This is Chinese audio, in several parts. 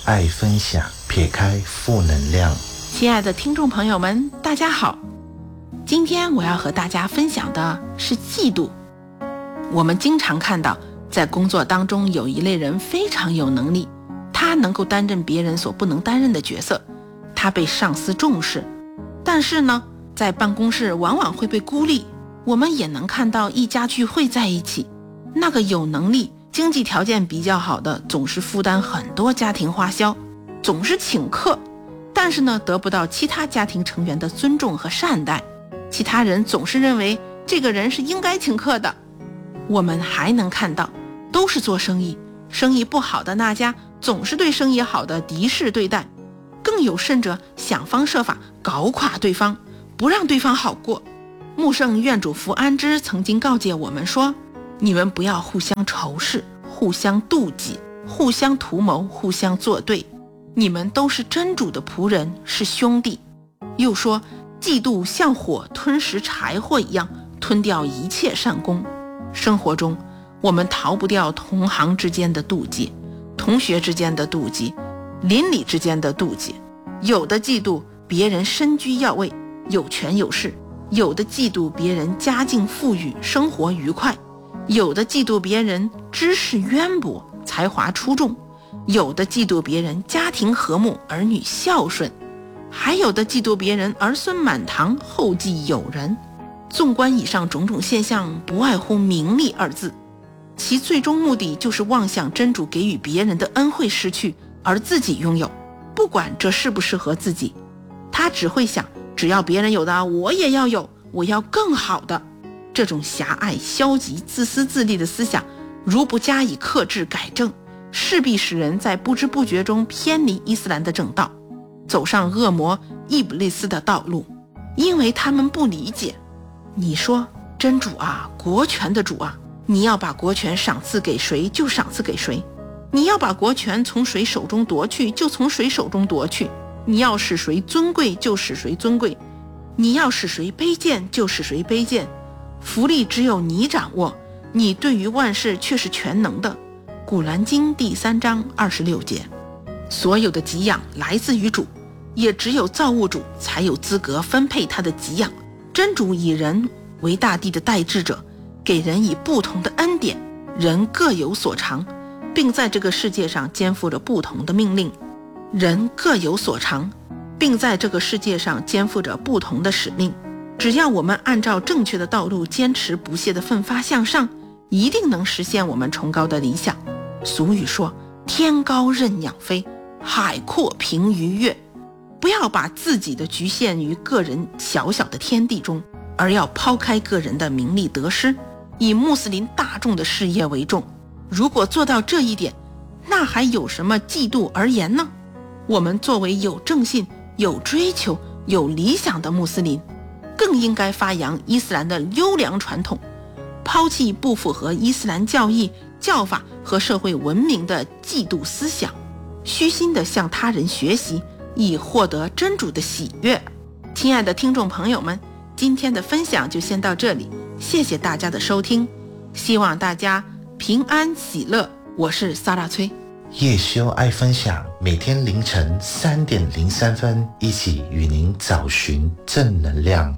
爱分享，撇开负能量。 亲爱的听众朋友们，大家好。今天我要和大家分享的是嫉妒。我们经常看到，在工作当中有一类人非常有能力，他能够担任别人所不能担任的角色，他被上司重视，但是呢，在办公室往往会被孤立。我们也能看到一家聚会在一起，那个有能力、经济条件比较好的总是负担很多家庭花销，总是请客，但是呢，得不到其他家庭成员的尊重和善待。其他人总是认为这个人是应该请客的。我们还能看到，都是做生意，生意不好的那家总是对生意好的敌视对待，更有甚者想方设法搞垮对方，不让对方好过。穆圣愿主福安之曾经告诫我们说，你们不要互相仇视，互相妒忌，互相图谋，互相作对，你们都是真主的仆人，是兄弟。又说，嫉妒像火吞食柴火一样，吞掉一切善功。生活中，我们逃不掉同行之间的妒忌，同学之间的妒忌，邻里之间的妒忌。有的嫉妒别人身居要位，有权有势；有的嫉妒别人家境富裕，生活愉快；有的嫉妒别人知识渊博，才华出众；有的嫉妒别人家庭和睦，儿女孝顺；还有的嫉妒别人儿孙满堂，后继有人。纵观以上种种现象，不外乎名利二字，其最终目的就是妄想真主给予别人的恩惠失去，而自己拥有，不管这适不适合自己，他只会想，只要别人有的我也要有，我要更好的。这种狭隘、消极、自私自利的思想，如不加以克制改正，势必使人在不知不觉中偏离伊斯兰的正道，走上恶魔伊布利斯的道路。因为他们不理解，你说真主啊，国权的主啊，你要把国权赏赐给谁就赏赐给谁，你要把国权从谁手中夺去就从谁手中夺去，你要使谁尊贵就使谁尊贵，你要使谁卑贱就使谁卑贱，福利只有你掌握，你对于万事却是全能的。古兰经第3章26节。所有的给养来自于主，也只有造物主才有资格分配他的给养。真主以人为大地的代志者，给人以不同的恩典，人各有所长，并在这个世界上肩负着不同的命令。人各有所长，并在这个世界上肩负着不同的使命。只要我们按照正确的道路坚持不懈地奋发向上，一定能实现我们崇高的理想。俗语说，天高任鸟飞，海阔凭鱼跃。不要把自己的局限于个人小小的天地中，而要抛开个人的名利得失，以穆斯林大众的事业为重。如果做到这一点，那还有什么嫉妒而言呢？我们作为有正信、有追求、有理想的穆斯林，更应该发扬伊斯兰的优良传统，抛弃不符合伊斯兰教义、教法和社会文明的嫉妒思想，虚心地向他人学习，以获得真主的喜悦。亲爱的听众朋友们，今天的分享就先到这里，谢谢大家的收听，希望大家平安喜乐。我是萨拉崔。 叶修爱分享，每天凌晨3点03分，一起与您找寻正能量。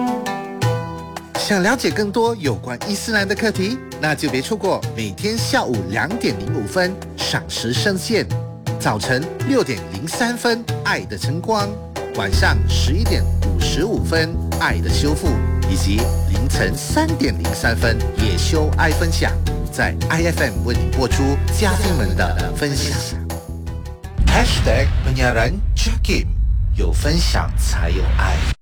想了解更多有关伊斯兰的课题，那就别错过每天下午2点05分赏时圣线，早晨6点03分爱的晨光，晚上11点55分爱的修复，以及凌晨3点03分叶修爱分享，在 IFM 为你播出嘉宾们的分享。#penyiaran Jakim， 有分享才有爱。